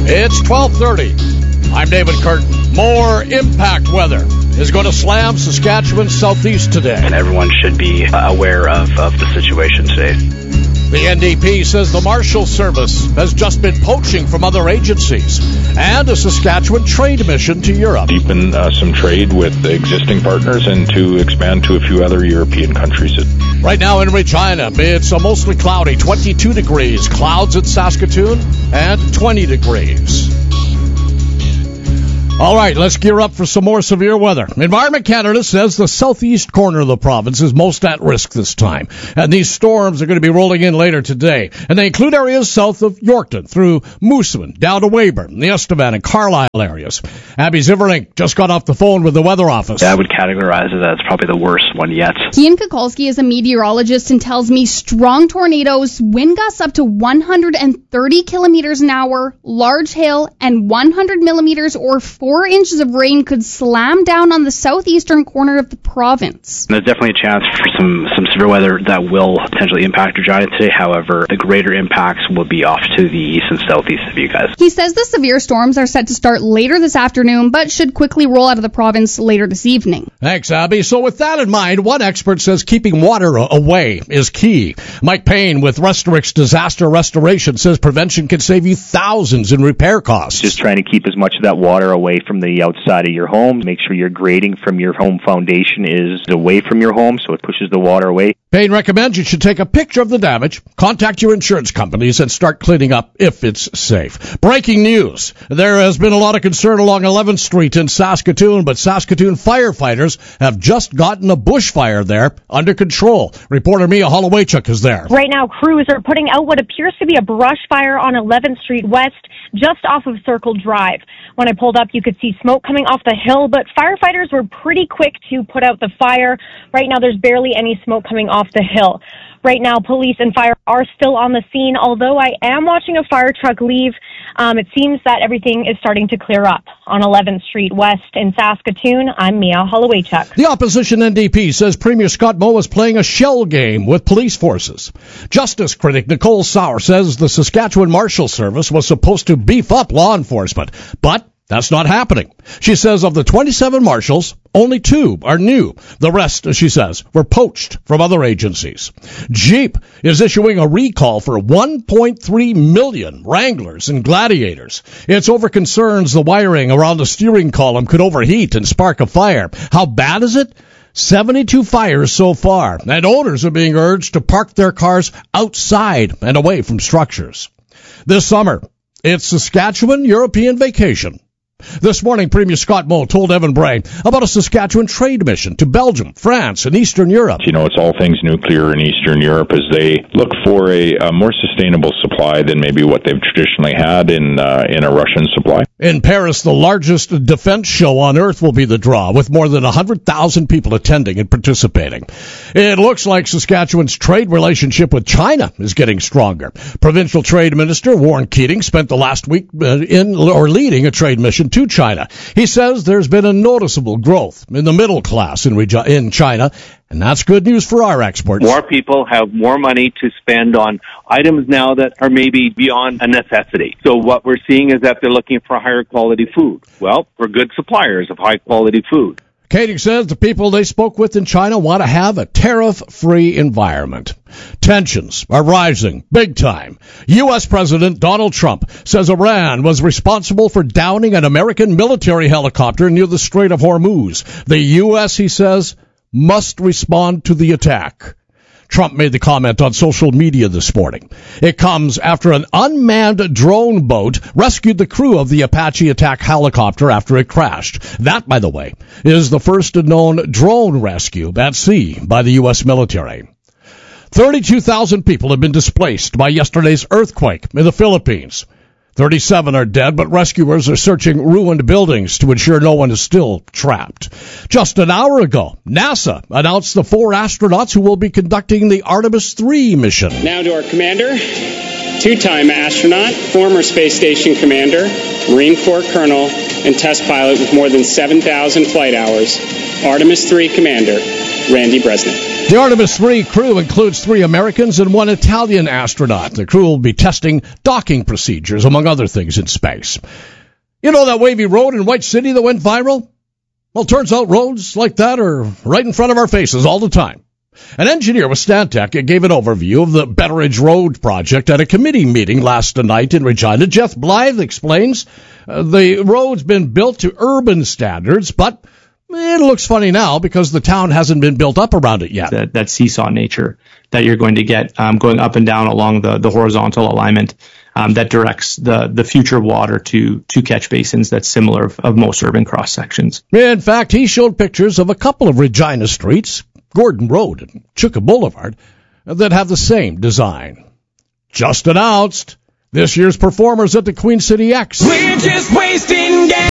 It's 12:30. I'm David Curtin. More impact weather is going to slam Saskatchewan's southeast today. And everyone should be aware of the situation today. The NDP says the Marshal Service has just been poaching from other agencies and a Saskatchewan trade mission to Europe. Deepen some trade with existing partners and to expand to a few other European countries. Right now in Regina, it's mostly cloudy, 22 degrees. Clouds at Saskatoon and 20 degrees. All right, let's gear up for some more severe weather. Environment Canada says the southeast corner of the province is most at risk this time. And these storms are going to be rolling in later today. And they include areas south of Yorkton through Moosomin, down to Weyburn, the Estevan and Carlisle areas. Abby Ziverlink just got off the phone with the weather office. I would categorize it as probably the worst one yet. Ian Kukulski is a meteorologist and tells me strong tornadoes, wind gusts up to 130 kilometers an hour, large hail, and 100 millimeters or 4 inches of rain could slam down on the southeastern corner of the province. There's definitely a chance for some severe weather that will potentially impact Regina today. However, the greater impacts will be off to the east and southeast of you guys. He says the severe storms are set to start later this afternoon, but should quickly roll out of the province later this evening. Thanks, Abby. So with that in mind, one expert says keeping water away is key. Mike Payne with Restorix Disaster Restoration says prevention can save you thousands in repair costs. Just trying to keep as much of that water away from the outside of your home. Make sure your grading from your home foundation is away from your home so it pushes the water away. Payne recommends you should take a picture of the damage, contact your insurance companies, and start cleaning up if it's safe. Breaking news. There has been a lot of concern along 11th Street in Saskatoon, but Saskatoon firefighters have just gotten a bushfire there under control. Reporter Mia Holowaychuk is there. Right now, crews are putting out what appears to be a brush fire on 11th Street West, just off of Circle Drive. When I pulled up, you could see smoke coming off the hill, but firefighters were pretty quick to put out the fire. Right now, there's barely any smoke coming off the hill. Right now, police and fire are still on the scene, although I am watching a fire truck leave. It seems that everything is starting to clear up. On 11th Street West in Saskatoon, I'm Mia Holowaychuk. The opposition NDP says Premier Scott Moe is playing a shell game with police forces. Justice critic Nicole Sauer says the Saskatchewan Marshal Service was supposed to beef up law enforcement, but that's not happening. She says of the 27 marshals, only 2 are new. The rest, she says, were poached from other agencies. Jeep is issuing a recall for 1.3 million Wranglers and Gladiators. It's over concerns the wiring around the steering column could overheat and spark a fire. How bad is it? 72 fires so far, and owners are being urged to park their cars outside and away from structures. This summer, it's Saskatchewan European Vacation. This morning, Premier Scott Moe told Evan Bray about a Saskatchewan trade mission to Belgium, France, and Eastern Europe. You know, it's all things nuclear in Eastern Europe as they look for a more sustainable supply than maybe what they've traditionally had in a Russian supply. In Paris, the largest defense show on Earth will be the draw, with more than 100,000 people attending and participating. It looks like Saskatchewan's trade relationship with China is getting stronger. Provincial Trade Minister Warren Keating spent the last week leading a trade mission to China. He says there's been a noticeable growth in the middle class in China, and that's good news for our exports. More people have more money to spend on items now that are maybe beyond a necessity. So what we're seeing is that they're looking for higher quality food. Well, we're good suppliers of high quality food. Keating says the people they spoke with in China want to have a tariff-free environment. Tensions are rising big time. U.S. President Donald Trump says Iran was responsible for downing an American military helicopter near the Strait of Hormuz. The U.S., he says, must respond to the attack. Trump made the comment on social media this morning. It comes after an unmanned drone boat rescued the crew of the Apache attack helicopter after it crashed. That, by the way, is the first known drone rescue at sea by the U.S. military. 32,000 people have been displaced by yesterday's earthquake in the Philippines. 37 are dead, but rescuers are searching ruined buildings to ensure no one is still trapped. Just an hour ago, NASA announced the 4 astronauts who will be conducting the Artemis 3 mission. Now to our commander, 2-time astronaut, former space station commander, Marine Corps colonel, and test pilot with more than 7,000 flight hours, Artemis 3 commander, Randy Bresnik. The Artemis 3 crew includes 3 Americans and 1 Italian astronaut. The crew will be testing docking procedures, among other things, in space. You know that wavy road in White City that went viral? Well, turns out roads like that are right in front of our faces all the time. An engineer with Stantec gave an overview of the Betteridge Road project at a committee meeting last night in Regina. Jeff Blythe explains the road's been built to urban standards, but it looks funny now because the town hasn't been built up around it yet. That seesaw nature that you're going to get going up and down along the horizontal alignment that directs the future water to catch basins that's similar of most urban cross sections. In fact, he showed pictures of a couple of Regina streets, Gordon Road and Chuka Boulevard, that have the same design. Just announced this year's performers at the Queen City X. We're just wasting gas.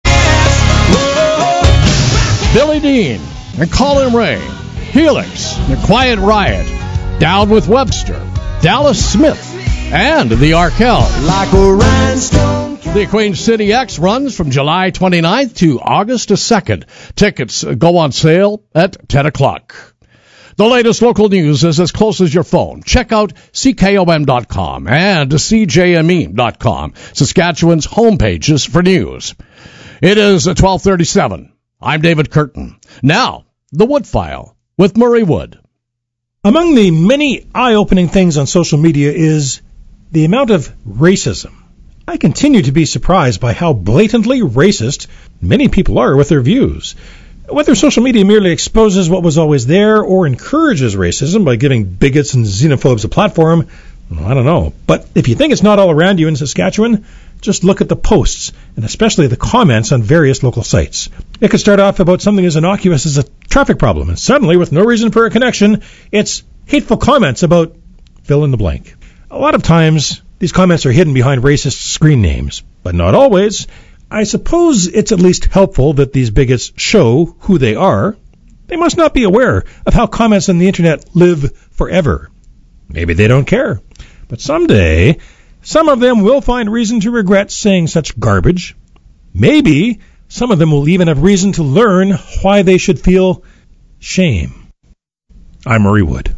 Billy Dean and Colin Ray, Helix, The Quiet Riot, Down with Webster, Dallas Smith, and the Arkell. Like a rhinestone. The Queen City X runs from July 29th to August 2nd. Tickets go on sale at 10 o'clock. The latest local news is as close as your phone. Check out CKOM.com and CJME.com, Saskatchewan's homepages for news. It is 12:37. I'm David Curtin. Now, the Wood File with Murray Wood. Among the many eye-opening things on social media is the amount of racism. I continue to be surprised by how blatantly racist many people are with their views. Whether social media merely exposes what was always there or encourages racism by giving bigots and xenophobes a platform, well, I don't know. But if you think it's not all around you in Saskatchewan, just look at the posts, and especially the comments on various local sites. It could start off about something as innocuous as a traffic problem, and suddenly, with no reason for a connection, it's hateful comments about fill in the blank. A lot of times, these comments are hidden behind racist screen names, but not always. I suppose it's at least helpful that these bigots show who they are. They must not be aware of how comments on the internet live forever. Maybe they don't care. But someday, some of them will find reason to regret saying such garbage. Maybe some of them will even have reason to learn why they should feel shame. I'm Murray Wood.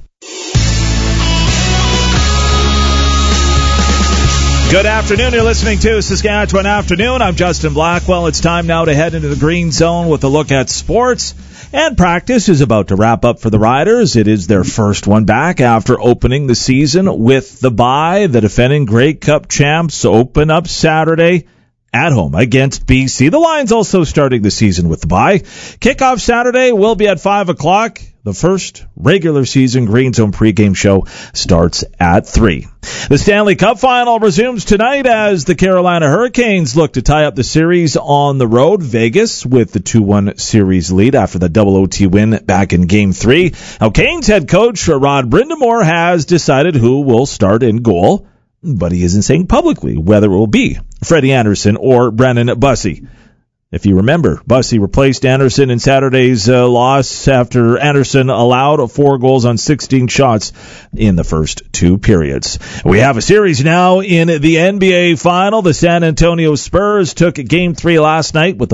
Good afternoon. You're listening to Saskatchewan Afternoon. I'm Justin Blackwell. It's time now to head into the green zone with a look at sports. And practice is about to wrap up for the Riders. It is their first one back after opening the season with the bye. The defending Grey Cup champs open up Saturday at home against BC. The Lions also starting the season with the bye. Kickoff Saturday will be at 5 o'clock. The first regular season Green Zone pregame show starts at 3. The Stanley Cup Final resumes tonight as the Carolina Hurricanes look to tie up the series on the road. Vegas with the 2-1 series lead after the double OT win back in Game 3. Now, Canes head coach Rod Brindamore has decided who will start in goal, but he isn't saying publicly whether it will be Freddie Anderson or Brennan Bussey. If you remember, Bussey replaced Anderson in Saturday's loss after Anderson allowed 4 goals on 16 shots in the first 2 periods. We have a series now in the NBA Final. The San Antonio Spurs took Game 3 last night with a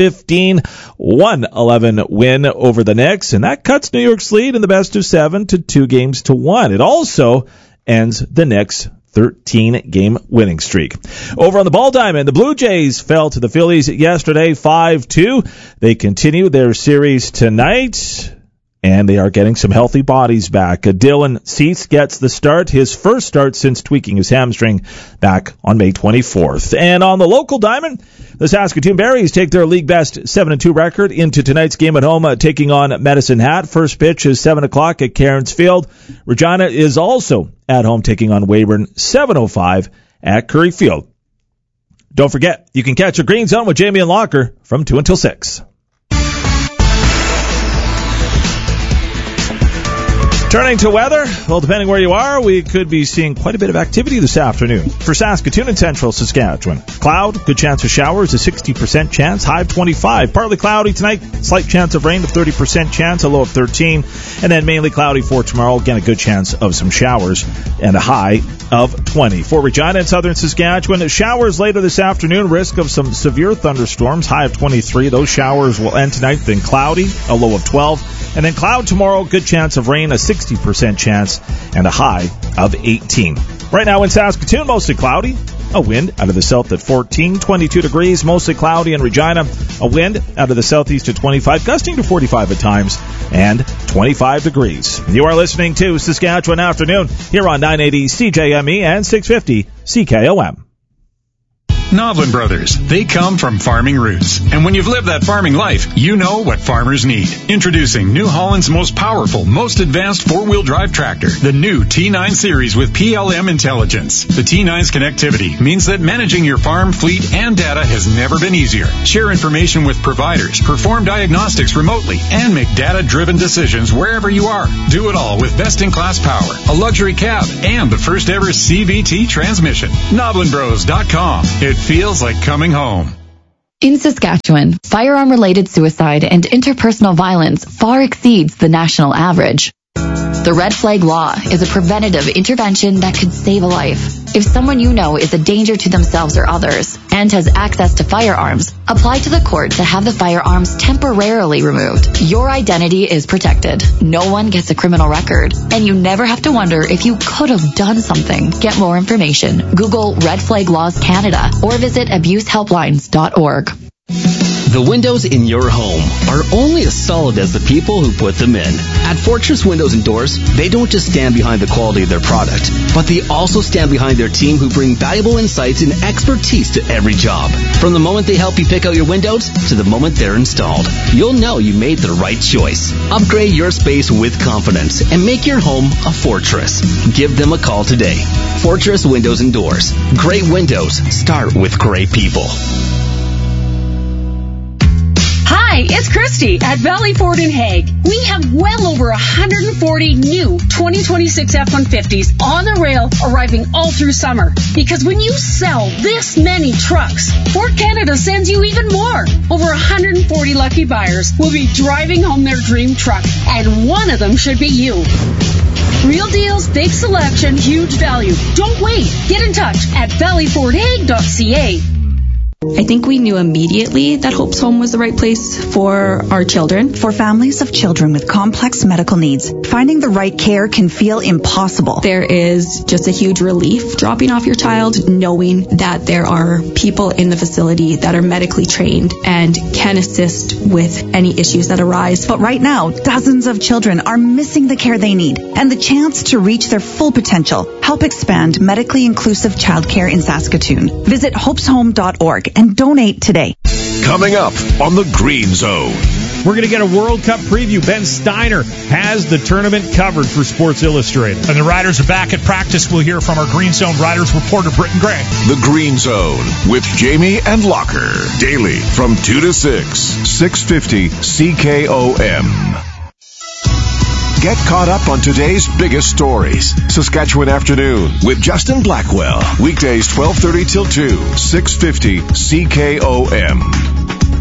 115-111 win over the Knicks, and that cuts New York's lead in the best of 7 to 2-1. It also ends the Knicks' 13-game winning streak. Over on the Ball Diamond, the Blue Jays fell to the Phillies yesterday 5-2. They continue their series tonight, and they are getting some healthy bodies back. Dylan Cease gets the start, his first start since tweaking his hamstring back on May 24th. And on the local diamond, the Saskatoon Berries take their league-best 7-2 record into tonight's game at home, taking on Medicine Hat. First pitch is 7 o'clock at Cairns Field. Regina is also at home taking on Weyburn, 7:05 at Curry Field. Don't forget, you can catch a Green Zone with Jamie and Locker from 2 until 6. Turning to weather, well, depending where you are, we could be seeing quite a bit of activity this afternoon. For Saskatoon and central Saskatchewan, cloud, good chance of showers, a 60% chance, high of 25. Partly cloudy tonight, slight chance of rain, of 30% chance, a low of 13. And then mainly cloudy for tomorrow, again, a good chance of some showers and a high of 20. For Regina and southern Saskatchewan, showers later this afternoon, risk of some severe thunderstorms, high of 23. Those showers will end tonight, then cloudy, a low of 12. And then cloud tomorrow, good chance of rain, a 60% chance, and a high of 18. Right now in Saskatoon, mostly cloudy. A wind out of the south at 14, 22 degrees, mostly cloudy in Regina. A wind out of the southeast at 25, gusting to 45 at times, and 25 degrees. You are listening to Saskatchewan Afternoon here on 980 CJME and 650 CKOM. Noblin Brothers. They come from farming roots. And when you've lived that farming life, you know what farmers need. Introducing New Holland's most powerful, most advanced four-wheel drive tractor, the new T9 series with PLM intelligence. The T9's connectivity means that managing your farm, fleet, and data has never been easier. Share information with providers, perform diagnostics remotely, and make data-driven decisions wherever you are. Do it all with best-in-class power, a luxury cab, and the first-ever CVT transmission. NoblinBros.com. It feels like coming home. In Saskatchewan, firearm-related suicide and interpersonal violence far exceeds the national average. The Red Flag Law is a preventative intervention that could save a life. If someone you know is a danger to themselves or others and has access to firearms, apply to the court to have the firearms temporarily removed. Your identity is protected. No one gets a criminal record, and you never have to wonder if you could have done something. Get more information. Google Red Flag Laws Canada or visit abusehelplines.org. The windows in your home are only as solid as the people who put them in. At Fortress Windows and Doors, they don't just stand behind the quality of their product, but they also stand behind their team who bring valuable insights and expertise to every job. From the moment they help you pick out your windows to the moment they're installed, you'll know you made the right choice. Upgrade your space with confidence and make your home a fortress. Give them a call today. Fortress Windows and Doors. Great windows start with great people. Hi, it's Christy at Valley Ford in Hague. We have well over 140 new 2026 F-150s on the rail arriving all through summer. Because when you sell this many trucks, Ford Canada sends you even more. Over 140 lucky buyers will be driving home their dream truck, and one of them should be you. Real deals, big selection, huge value. Don't wait. Get in touch at valleyfordhague.ca. I think we knew immediately that Hope's Home was the right place for our children. For families of children with complex medical needs, finding the right care can feel impossible. There is just a huge relief dropping off your child, knowing that there are people in the facility that are medically trained and can assist with any issues that arise. But right now, dozens of children are missing the care they need and the chance to reach their full potential. Help expand medically inclusive childcare in Saskatoon. Visit hopeshome.org and donate today. Coming up on the Green Zone. We're going to get a World Cup preview. Ben Steiner has the tournament covered for Sports Illustrated. And the Riders are back at practice. We'll hear from our Green Zone Riders reporter, Britton Gray. The Green Zone with Jamie and Locker. Daily from 2 to 6. 650 CKOM. Get caught up on today's biggest stories. Saskatchewan Afternoon with Justin Blackwell. Weekdays 12:30 till 2. 650 CKOM.